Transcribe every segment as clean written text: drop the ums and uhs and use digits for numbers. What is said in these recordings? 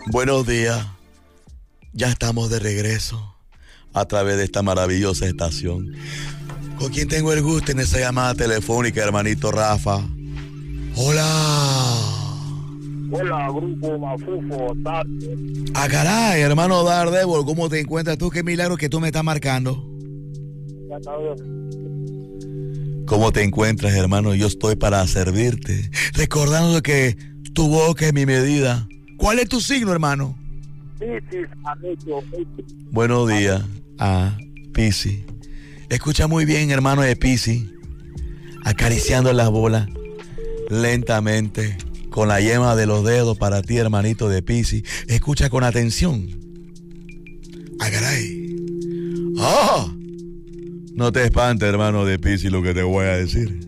Buenos días. Ya estamos de regreso a través de esta maravillosa estación. ¿Con quién tengo el gusto en esa llamada telefónica, hermanito Rafa? Hola. Hola, grupo Mafufo, tarde. Ah, caray, hermano Daredevil, ¿cómo te encuentras tú? Qué milagro que tú me estás marcando. Ya está bien. ¿Cómo te encuentras, hermano? Yo estoy para servirte. Recordando que tu boca es mi medida. ¿Cuál es tu signo, hermano? Piscis, amigo. Buenos días. Piscis. Escucha muy bien, hermano de Piscis. Acariciando las bolas lentamente con la yema de los dedos para ti, hermanito de Piscis. Escucha con atención. Caray. ¡Ah! No te espantes, hermano de Piscis, lo que te voy a decir.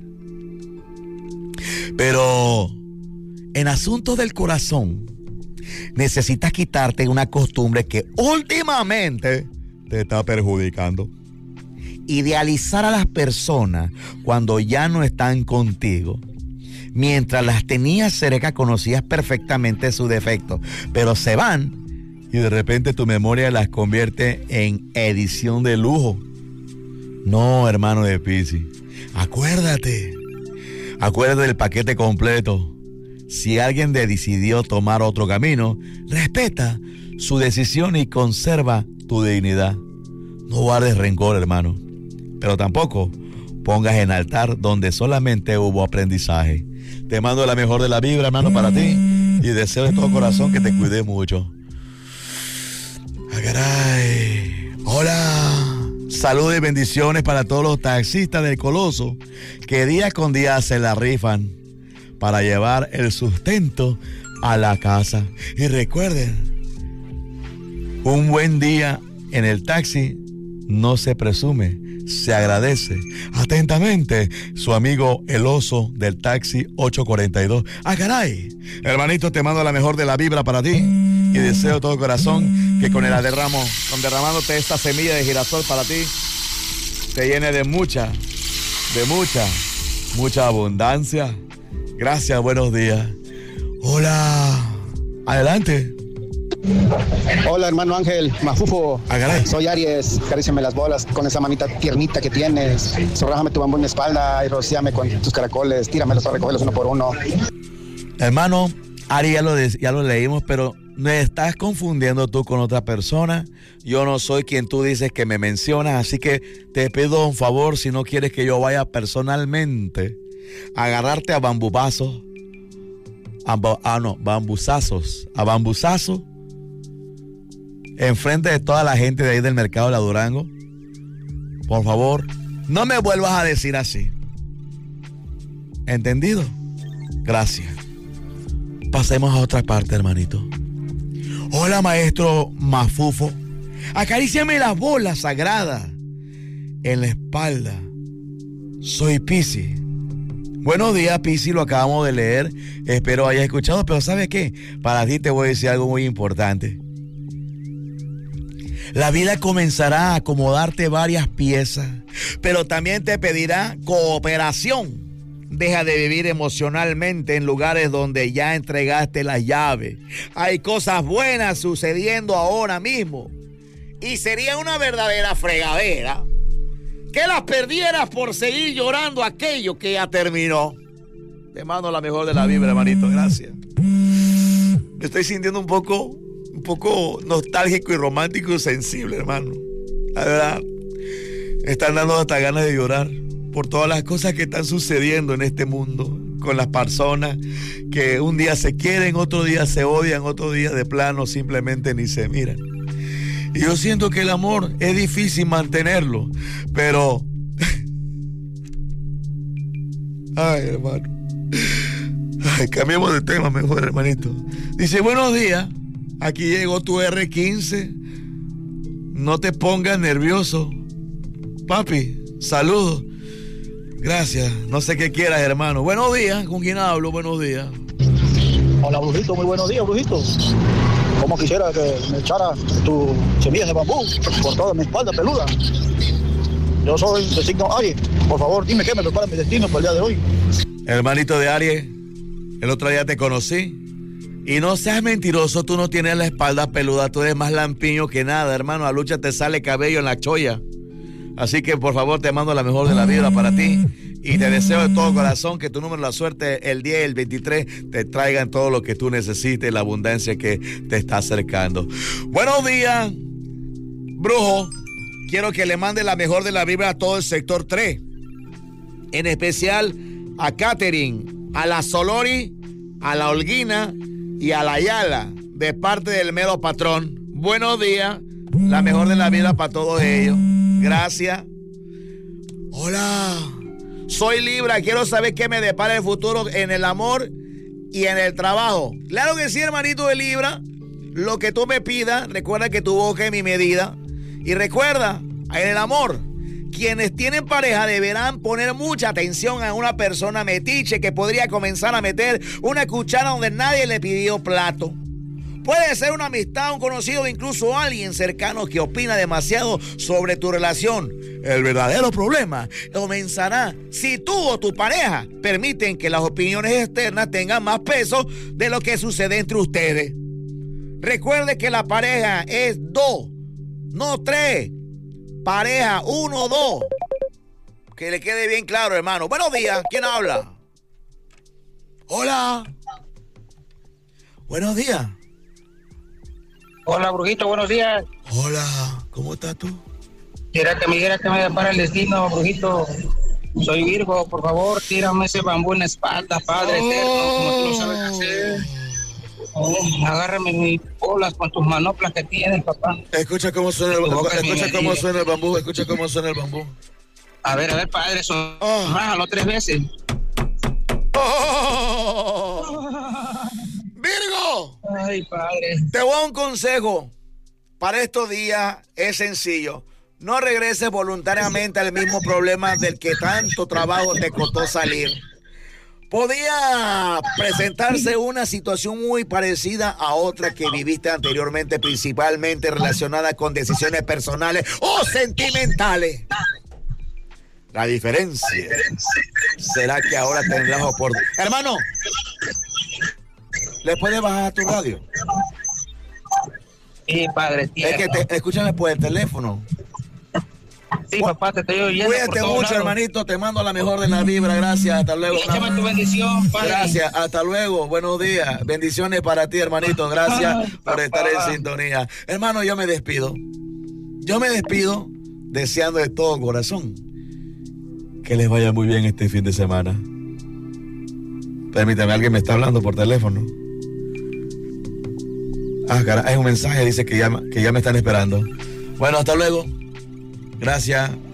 Pero en asuntos del corazón, necesitas quitarte una costumbre que últimamente te está perjudicando. Idealizar a las personas cuando ya no están contigo. Mientras las tenías cerca, conocías perfectamente sus defectos, pero se van y de repente tu memoria las convierte en edición de lujo. No, hermano de Piscis, acuérdate del paquete completo. Si alguien decidió tomar otro camino, respeta su decisión y conserva tu dignidad. No guardes rencor, hermano, pero tampoco pongas en altar donde solamente hubo aprendizaje. Te mando la mejor de la vibra, hermano, para ti, y deseo de todo corazón que te cuides mucho. Caray. Hola. Salud y bendiciones para todos los taxistas del Coloso que día con día se la rifan para llevar el sustento a la casa. Y recuerden, un buen día en el taxi no se presume, se agradece. Atentamente, su amigo el oso del taxi 842. Caray, hermanito, te mando la mejor de la vibra para ti y deseo de todo corazón que con derramándote esta semilla de girasol para ti, te llene de mucha abundancia. Gracias, buenos días. Hola. Adelante. Hola, hermano Ángel, Mafufo. Soy Aries, acaríciame las bolas con esa manita tiernita que tienes. Zorrájame tu bambú en mi espalda y rocíame con tus caracoles. Tíramelos a recogerlos uno por uno. Hermano, Aries, ya lo leímos, pero me estás confundiendo tú con otra persona. Yo no soy quien tú dices que me mencionas, así que te pido un favor, si no quieres que yo vaya personalmente a agarrarte a bambuzazos, enfrente de toda la gente de ahí del mercado de la Durango. Por favor, no me vuelvas a decir así. ¿Entendido? Gracias. Pasemos a otra parte, hermanito. Hola, maestro Mafufo. Acaríciame las bolas sagradas en la espalda. Soy Piscis. Buenos días, Piscis, lo acabamos de leer. Espero hayas escuchado, pero ¿sabes qué? Para ti te voy a decir algo muy importante. La vida comenzará a acomodarte varias piezas, pero también te pedirá cooperación. Deja de vivir emocionalmente en lugares donde ya entregaste las llaves. Hay cosas buenas sucediendo ahora mismo. Y sería una verdadera fregadera que las perdieras por seguir llorando aquello que ya terminó. Te mando la mejor de la vibra, hermanito. Gracias. Me estoy sintiendo un poco nostálgico y romántico y sensible, hermano. La verdad, me están dando hasta ganas de llorar por todas las cosas que están sucediendo en este mundo, con las personas que un día se quieren, otro día se odian, otro día de plano simplemente ni se miran. Y yo siento que el amor es difícil mantenerlo, pero... Ay, hermano. Ay, cambiemos de tema mejor, hermanito. Dice, buenos días, aquí llegó tu R15. No te pongas nervioso. Papi, saludos. Gracias, no sé qué quieras, hermano. Buenos días, ¿con quién hablo? Buenos días. Hola, brujito, muy buenos días, brujito. Como quisiera que me echara tu semilla de bambú por toda mi espalda peluda. Yo soy de signo Aries. Por favor, dime qué me prepara mi destino para el día de hoy. Hermanito de Aries, el otro día te conocí Y no seas mentiroso, tú no tienes la espalda peluda, tú eres más lampiño que nada, hermano. A Lucha te sale cabello en la cholla. Así que por favor te mando la mejor de la vibra para ti. Y te deseo de todo corazón que tu número de la suerte, el 10 y el 23, te traigan todo lo que tú necesites, la abundancia que te está acercando. Buenos días, brujo. Quiero que le mande la mejor de la vibra a todo el sector 3. En especial a Catherine, a la Solori, a la Holguina y a la Yala, de parte del mero patrón. Buenos días, la mejor de la vida para todos ellos. Gracias. Hola, soy Libra, quiero saber qué me depara el futuro en el amor y en el trabajo. Claro que sí, hermanito de Libra, lo que tú me pidas, recuerda que tu boca es mi medida. Y recuerda, en el amor, quienes tienen pareja deberán poner mucha atención a una persona metiche que podría comenzar a meter una cuchara donde nadie le pidió plato. Puede ser una amistad, un conocido, incluso alguien cercano que opina demasiado sobre tu relación. El verdadero problema comenzará si tú o tu pareja permiten que las opiniones externas tengan más peso de lo que sucede entre ustedes. Recuerde que la pareja es 2, no 3. Pareja 1, 2. Que le quede bien claro, hermano. Buenos días, ¿quién habla? Hola. Buenos días. Hola, brujito, buenos días. Hola, ¿cómo estás tú? Quiera que me depara el destino, brujito. Soy Virgo, por favor, tírame ese bambú en la espalda, Padre eterno, como tú lo sabes hacer. Agárrame mis bolas con tus manoplas que tienes, papá. Escucha cómo suena el bambú, escucha cómo suena el bambú. A ver, padre, rájalo 3 veces. ¡Virgo! Ay, padre. Te voy a dar un consejo. Para estos días es sencillo. No regreses voluntariamente al mismo problema del que tanto trabajo te costó salir. Podía presentarse una situación muy parecida a otra que viviste anteriormente, principalmente relacionada con decisiones personales o sentimentales. La diferencia será que ahora tendrás oportunidad. Hermano, ¿le puedes bajar a tu radio? Sí, padre. Es que escúchame por el teléfono. Sí, papá, te estoy oyendo. Cuídate mucho, hermanito. Te mando la mejor de la vibra. Gracias. Hasta luego. Échame tu bendición, padre. Gracias. Hasta luego. Buenos días. Bendiciones para ti, hermanito. Gracias por estar en sintonía. Hermano, yo me despido. Deseando de todo corazón que les vaya muy bien este fin de semana. Permítame, alguien me está hablando por teléfono. Caray, es un mensaje. Dice que ya me están esperando. Bueno, hasta luego. Gracias.